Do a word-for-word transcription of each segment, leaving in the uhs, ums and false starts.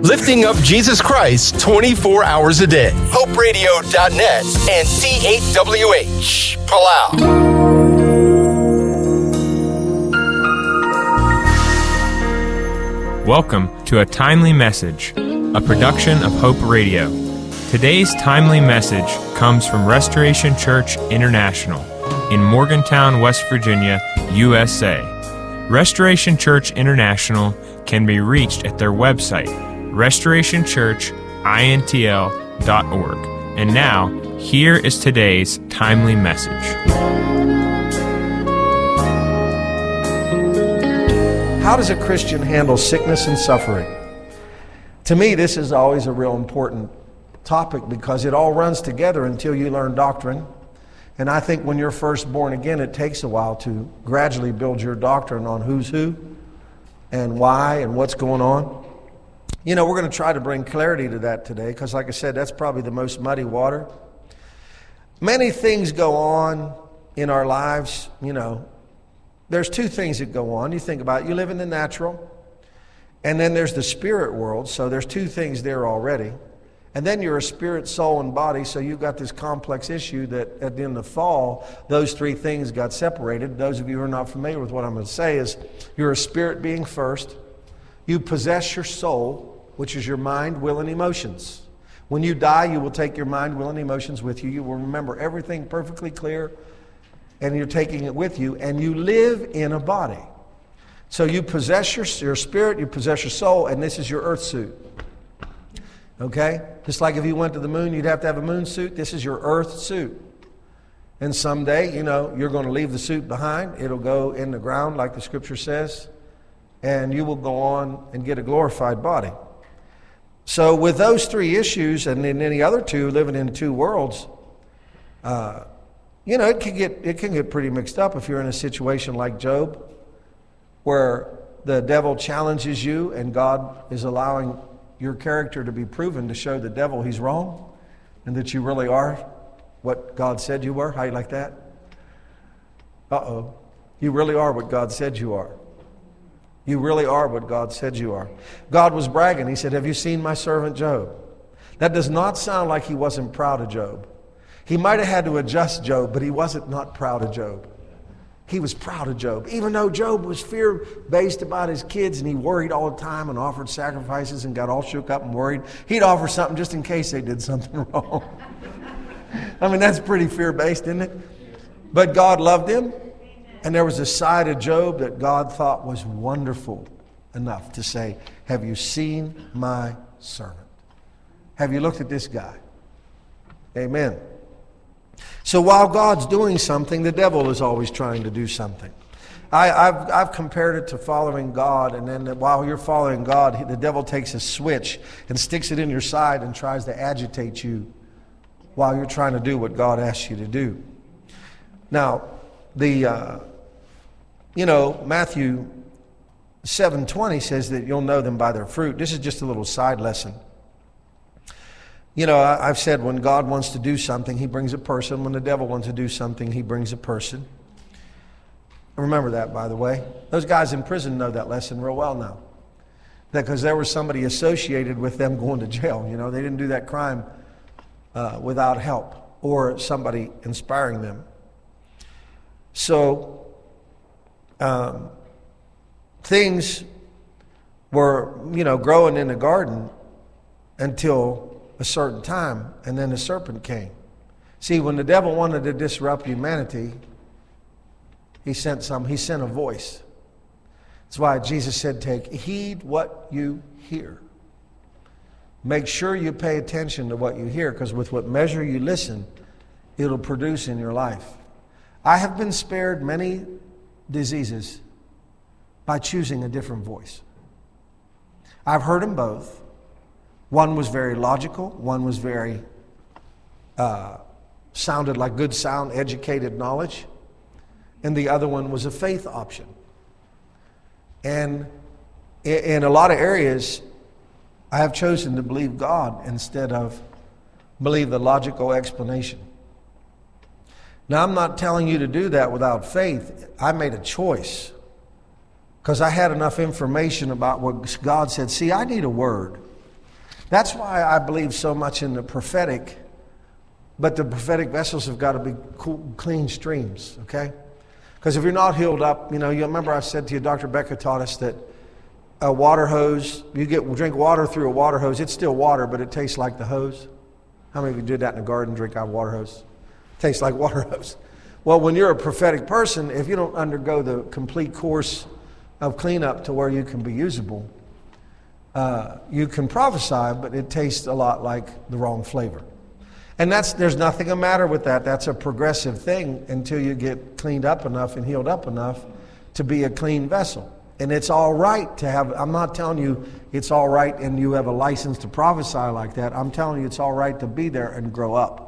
Lifting up Jesus Christ twenty-four hours a day. Hope Radio dot net and C eight W H, Palau. Welcome to A Timely Message, a production of Hope Radio. Today's timely message comes from Restoration Church International in Morgantown, West Virginia, U S A. Restoration Church International can be reached at their website, restoration church intl dot org. And now, here is today's timely message. How does a Christian handle sickness and suffering? To me, this is always a real important topic because it all runs together until you learn doctrine. And I think when you're first born again, it takes a while to gradually build your doctrine on who's who and why and what's going on. You know, we're going to try to bring clarity to that today because, like I said, that's probably the most muddy water. Many things go on in our lives, you know. There's two things that go on. You think about it. You live in the natural, and then there's the spirit world. So there's two things there already. And then you're a spirit, soul, and body. So you've got this complex issue that at the end of the fall, those three things got separated. Those of you who are not familiar with what I'm going to say is you're a spirit being first. You possess your soul, which is your mind, will, and emotions. When you die, you will take your mind, will, and emotions with you. You will remember everything perfectly clear, and you're taking it with you, and you live in a body. So you possess your, your spirit, you possess your soul, and this is your earth suit. Okay? Just like if you went to the moon, you'd have to have a moon suit. This is your earth suit. And someday, you know, you're going to leave the suit behind. It'll go in the ground, like the scripture says, and you will go on and get a glorified body. So with those three issues, and then any other two, living in two worlds, uh, you know, it can get it can get pretty mixed up if you're in a situation like Job, where the devil challenges you and God is allowing your character to be proven to show the devil he's wrong and that you really are what God said you were. How you like that? Uh-oh. You really are what God said you are. You really are what God said you are. God was bragging. He said, have you seen my servant Job? That does not sound like he wasn't proud of Job. He might have had to adjust Job, but he wasn't not proud of Job. He was proud of Job. Even though Job was fear-based about his kids and he worried all the time and offered sacrifices and got all shook up and worried, he'd offer something just in case they did something wrong. I mean, that's pretty fear-based, isn't it? But God loved him, and there was a side of Job that God thought was wonderful enough to say, have you seen my servant? Have you looked at this guy? Amen. So while God's doing something, the devil is always trying to do something. I, I've, I've compared it to following God, and then while you're following God, the devil takes a switch and sticks it in your side and tries to agitate you while you're trying to do what God asks you to do. Now, the uh, you know, Matthew seven twenty says that you'll know them by their fruit. This is just a little side lesson. You know, I've said when God wants to do something, he brings a person. When the devil wants to do something, he brings a person. Remember that, by the way. Those guys in prison know that lesson real well now. Because there was somebody associated with them going to jail. You know, they didn't do that crime uh, without help or somebody inspiring them. So, um, things were, you know, growing in the garden until a certain time, and then the serpent came. See, when the devil wanted to disrupt humanity, he sent some, he sent a voice. That's why Jesus said, take heed what you hear. Make sure you pay attention to what you hear, because with what measure you listen, it'll produce in your life. I have been spared many diseases by choosing a different voice. I've heard them both. One was very logical. One was very, uh, sounded like good sound, educated knowledge. And the other one was a faith option. And in a lot of areas, I have chosen to believe God instead of believe the logical explanation. Now, I'm not telling you to do that without faith. I made a choice because I had enough information about what God said. See, I need a word. That's why I believe so much in the prophetic, but the prophetic vessels have got to be cool, clean streams, okay? Because if you're not healed up, you know, you remember I said to you, Doctor Becker taught us that a water hose, you get drink water through a water hose, it's still water, but it tastes like the hose. How many of you did that in the garden, drink out of a water hose? It tastes like water hose. Well, when you're a prophetic person, if you don't undergo the complete course of cleanup to where you can be usable, uh, you can prophesy, but it tastes a lot like the wrong flavor. And that's there's nothing the matter with that. That's a progressive thing until you get cleaned up enough and healed up enough to be a clean vessel. And it's all right to have, I'm not telling you it's all right and you have a license to prophesy like that. I'm telling you it's all right to be there and grow up.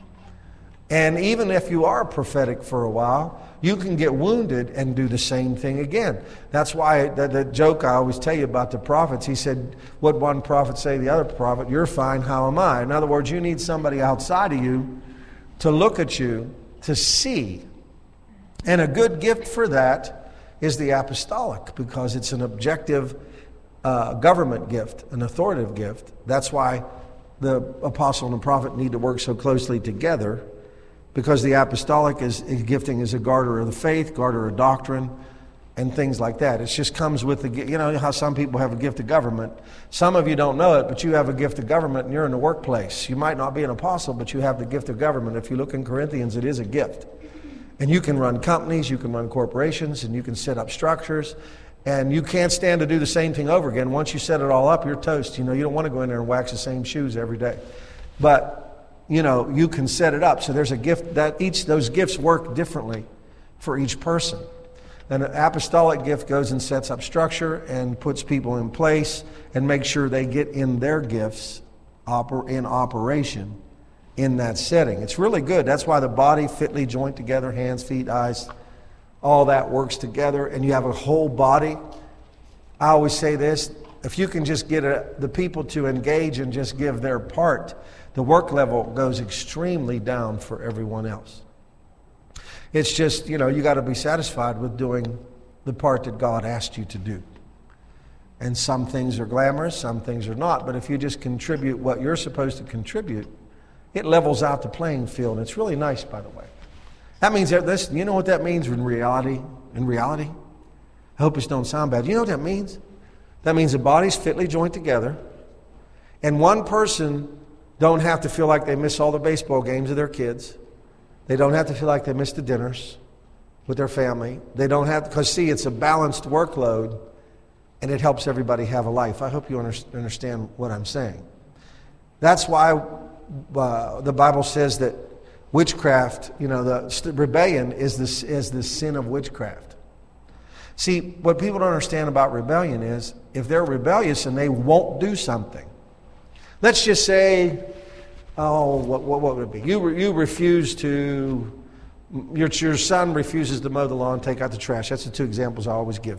And even if you are prophetic for a while, you can get wounded and do the same thing again. That's why the, the joke I always tell you about the prophets, he said, what one prophet say to the other prophet, you're fine, how am I? In other words, you need somebody outside of you to look at you, to see. And a good gift for that is the apostolic, because it's an objective uh, government gift, an authoritative gift. That's why the apostle and the prophet need to work so closely together, because the apostolic is, gifting is a garter of the faith, garter of doctrine, and things like that. It just comes with the, you know how some people have a gift of government. Some of you don't know it, but you have a gift of government and you're in the workplace. You might not be an apostle, but you have the gift of government. If you look in Corinthians, it is a gift. And you can run companies, you can run corporations, and you can set up structures. And you can't stand to do the same thing over again. Once you set it all up, you're toast. You know, you don't want to go in there and wax the same shoes every day. But you know, you can set it up. So there's a gift that each, those gifts work differently for each person. And an apostolic gift goes and sets up structure and puts people in place and makes sure they get in their gifts oper- in operation in that setting. It's really good. That's why the body fitly joined together, hands, feet, eyes, all that works together, and you have a whole body. I always say this, if you can just get a, the people to engage and just give their part, the work level goes extremely down for everyone else. It's just, you know, you got to be satisfied with doing the part that God asked you to do. And some things are glamorous, some things are not. But if you just contribute what you're supposed to contribute, it levels out the playing field. It's really nice, by the way. That means that this, you know what that means in reality? In reality? I hope this don't sound bad. You know what that means? That means the body's fitly joined together, and one person don't have to feel like they miss all the baseball games of their kids. They don't have to feel like they miss the dinners with their family. They don't have, because see, it's a balanced workload, and it helps everybody have a life. I hope you understand what I'm saying. That's why uh, the Bible says that witchcraft, you know, the rebellion is the, is the sin of witchcraft. See, what people don't understand about rebellion is, if they're rebellious and they won't do something, let's just say, oh, what, what, what would it be? You, you refuse to, your, your son refuses to mow the lawn, take out the trash. That's the two examples I always give.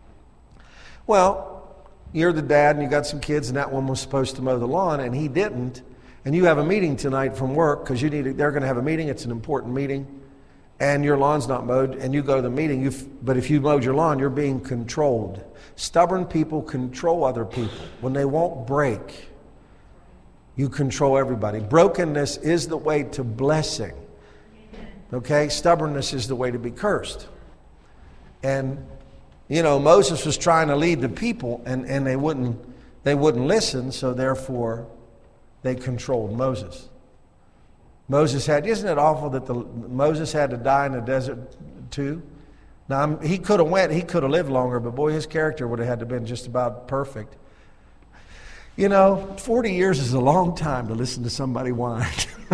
Well, you're the dad and you got some kids and that one was supposed to mow the lawn and he didn't. And you have a meeting tonight from work because you need to, they're going to have a meeting. It's an important meeting. And your lawn's not mowed and you go to the meeting. You've, but if you mowed your lawn, you're being controlled. Stubborn people control other people. When they won't break, you control everybody. Brokenness is the way to blessing. Okay? Stubbornness is the way to be cursed. And, you know, Moses was trying to lead the people and, and they wouldn't they wouldn't listen, so therefore they controlled Moses. Moses had, isn't it awful that the Moses had to die in the desert too? Now, I'm, he could have went, he could have lived longer, but boy, his character would have had to have been just about perfect. You know, forty years is a long time to listen to somebody whine.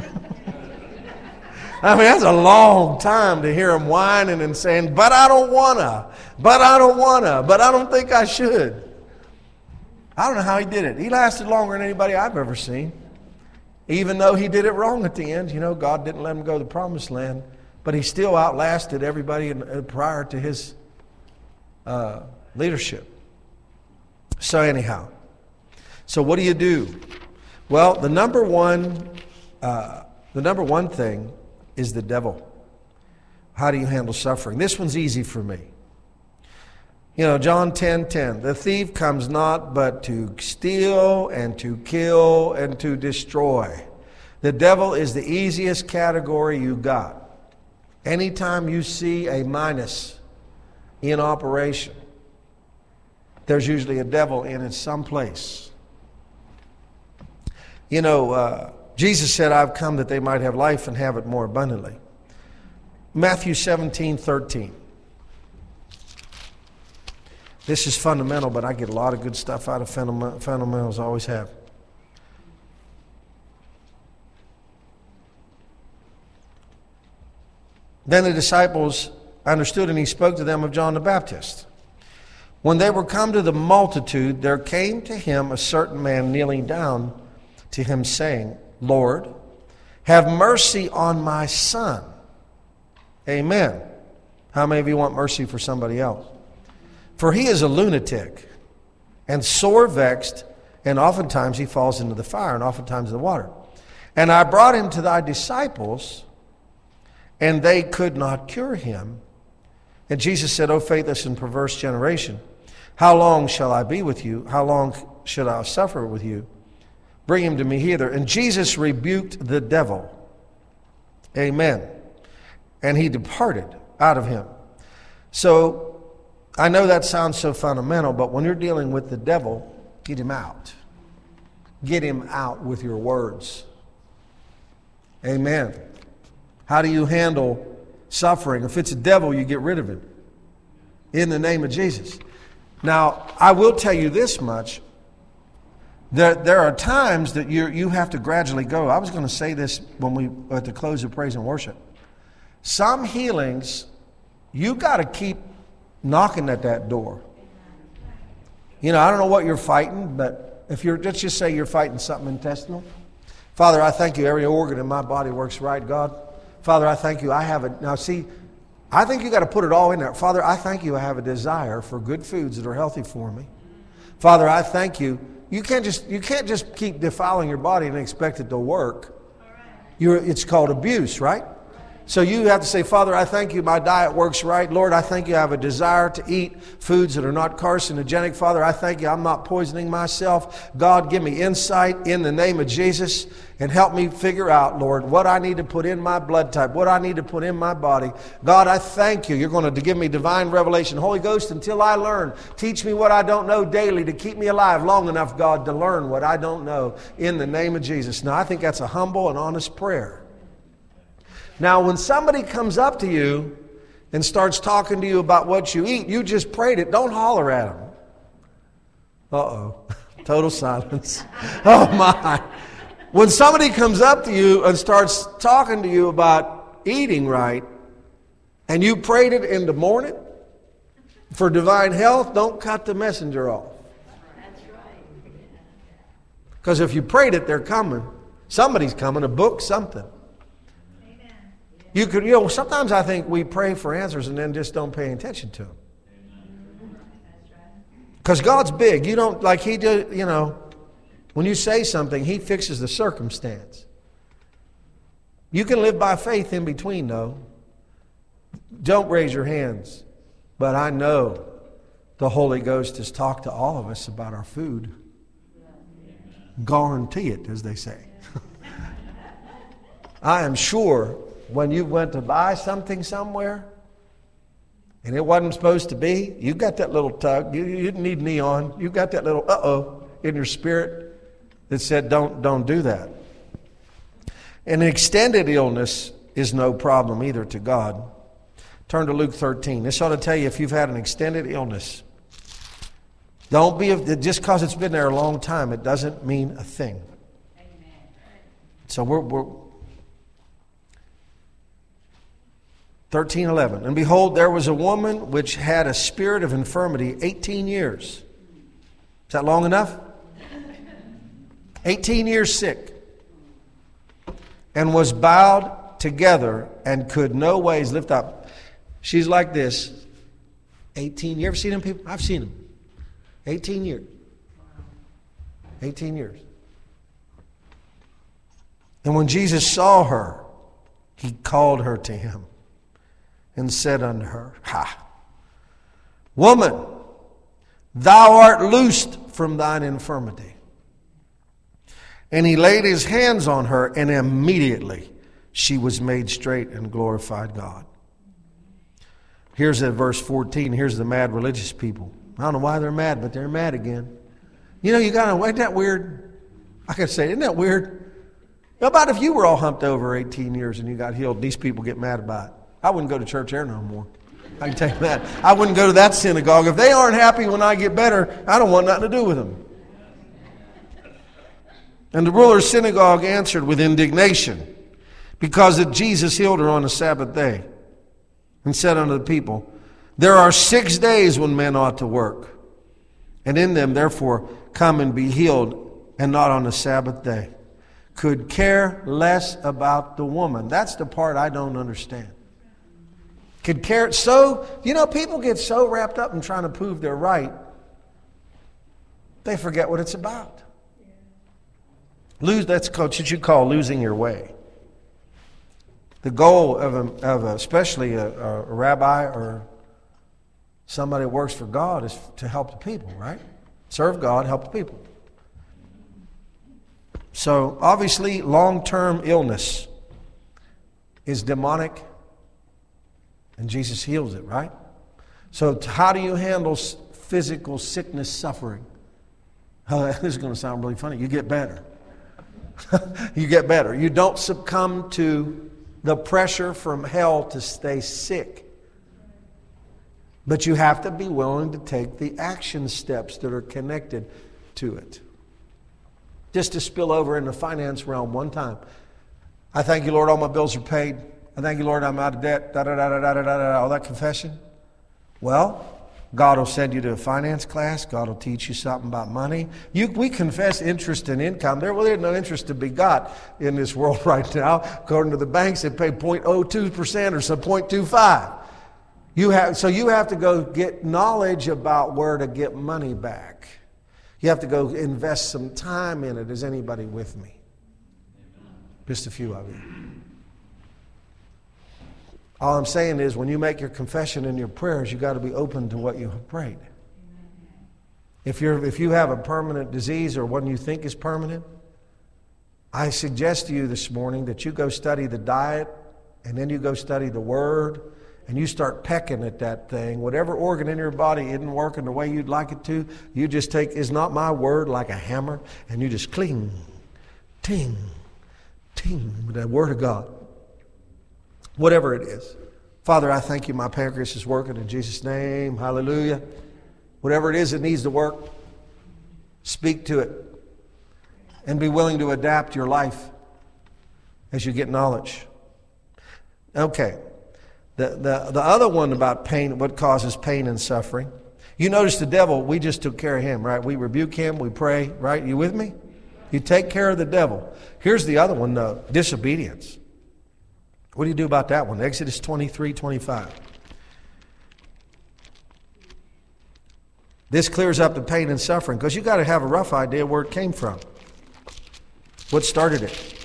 I mean, that's a long time to hear him whining and saying, but I don't wanna, but I don't wanna, but I don't think I should. I don't know how he did it. He lasted longer than anybody I've ever seen. Even though he did it wrong at the end, you know, God didn't let him go to the promised land, but he still outlasted everybody in, uh, prior to his uh, leadership. So anyhow, so what do you do? Well, the number one, uh, the number one thing is the devil. How do you handle suffering? This one's easy for me. You know, John ten ten, the thief comes not but to steal and to kill and to destroy. The devil is the easiest category you got. Anytime you see a minus in operation, there's usually a devil in it someplace. You know, uh, Jesus said, I've come that they might have life and have it more abundantly. Matthew seventeen thirteen. This is fundamental, but I get a lot of good stuff out of fundamentals, I always have. Then the disciples understood, and he spoke to them of John the Baptist. When they were come to the multitude, there came to him a certain man kneeling down to him, saying, Lord, have mercy on my son. Amen. How many of you want mercy for somebody else? For he is a lunatic and sore vexed, and oftentimes he falls into the fire and oftentimes the water. And I brought him to thy disciples, and they could not cure him. And Jesus said, O faithless and perverse generation, how long shall I be with you? How long should I suffer with you? Bring him to me hither. And Jesus rebuked the devil. Amen. And he departed out of him. So, I know that sounds so fundamental, but when you're dealing with the devil, get him out. Get him out with your words. Amen. How do you handle suffering? If it's a devil, you get rid of him. In the name of Jesus. Now, I will tell you this much. There, there are times that you you have to gradually go. I was going to say this when we at the close of praise and worship. Some healings, you got to keep knocking at that door. You know, I don't know what you're fighting, but if you're, let's just say you're fighting something intestinal. Father, I thank you. Every organ in my body works right, God. Father, I thank you. I have a, now see, I think you got to put it all in there. Father, I thank you. I have a desire for good foods that are healthy for me. Father, I thank you. You can't just, you can't just keep defiling your body and expect it to work. You're, it's called abuse, right? So you have to say, Father, I thank you, my diet works right. Lord, I thank you, I have a desire to eat foods that are not carcinogenic. Father, I thank you, I'm not poisoning myself. God, give me insight in the name of Jesus and help me figure out, Lord, what I need to put in my blood type, what I need to put in my body. God, I thank you. You're going to give me divine revelation. Holy Ghost, until I learn, teach me what I don't know daily to keep me alive long enough, God, to learn what I don't know in the name of Jesus. Now, I think that's a humble and honest prayer. Now, when somebody comes up to you and starts talking to you about what you eat, you just prayed it. Don't holler at them. Uh-oh. Total silence. Oh, my. When somebody comes up to you and starts talking to you about eating right, and you prayed it in the morning for divine health, don't cut the messenger off. Because if you prayed it, they're coming. Somebody's coming, a book, something. You could, you know, sometimes I think we pray for answers and then just don't pay attention to them. Because God's big. You don't, like He do, you know, when you say something, He fixes the circumstance. You can live by faith in between, though. Don't raise your hands. But I know the Holy Ghost has talked to all of us about our food. Guarantee it, as they say. I am sure when you went to buy something somewhere and it wasn't supposed to be, you got that little tug. You, you didn't need neon. You got that little uh-oh in your spirit that said, don't, don't do that. An extended illness is no problem either to God. Turn to Luke thirteen. This ought to tell you if you've had an extended illness. Don't be, just because it's been there a long time, it doesn't mean a thing. Amen. So we're, we're thirteen eleven. And behold, there was a woman which had a spirit of infirmity eighteen years. Is that long enough? eighteen years sick. And was bowed together and could no ways lift up. She's like this. eighteen. You ever seen them people? I've seen them. eighteen years. eighteen years. And when Jesus saw her, He called her to Him and said unto her, Ha, woman, thou art loosed from thine infirmity. And he laid his hands on her, and immediately she was made straight and glorified God. Here's at verse fourteen. Here's the mad religious people. I don't know why they're mad, but they're mad again. You know, you got to, isn't that weird? I could say, isn't that weird? How about if you were all humped over eighteen years and you got healed? These people get mad about it. I wouldn't go to church there no more. I can tell you that. I wouldn't go to that synagogue. If they aren't happy when I get better, I don't want nothing to do with them. And the ruler's synagogue answered with indignation, because that Jesus healed her on the Sabbath day, and said unto the people, there are six days when men ought to work, and in them therefore come and be healed, and not on the Sabbath day. Could care less about the woman. That's the part I don't understand. Could care so, you know, people get so wrapped up in trying to prove they're right, they forget what it's about. Lose, that's what you call losing your way. The goal of, a, of a, especially a, a rabbi or somebody that works for God is to help the people, right? Serve God, help the people. So obviously long-term illness is demonic, and Jesus heals it, right? So how do you handle physical sickness, suffering? Oh, this is going to sound really funny. You get better. You get better. You don't succumb to the pressure from hell to stay sick. But you have to be willing to take the action steps that are connected to it. Just to spill over in the finance realm one time. I thank you, Lord, all my bills are paid. I thank you, Lord, I'm out of debt. Da, da, da, da, da, da, da, all that confession. Well, God will send you to a finance class. God will teach you something about money. You, we confess interest and income. There, well, there's no interest to be got in this world right now. According to the banks, they pay zero point zero two percent or some zero point two five. You have, so you have to go get knowledge about where to get money back. You have to go invest some time in it. Is anybody with me? Just a few of you. All I'm saying is when you make your confession and your prayers, you've got to be open to what you have prayed. If you're if you have a permanent disease or one you think is permanent, I suggest to you this morning that you go study the diet, and then you go study the Word, and you start pecking at that thing. Whatever organ in your body isn't working the way you'd like it to, you just take, is not my word like a hammer, and you just cling, ting, ting, with the Word of God. Whatever it is. Father, I thank you my pancreas is working in Jesus' name. Hallelujah. Whatever it is that needs to work, speak to it. And be willing to adapt your life as you get knowledge. Okay. The, the, the other one about pain, what causes pain and suffering. You notice the devil, we just took care of him, right? We rebuke him, we pray, right? You with me? You take care of the devil. Here's the other one, uh, disobedience. What do you do about that one? Exodus twenty-three twenty-five. This clears up the pain and suffering because you got to have a rough idea where it came from. What started it?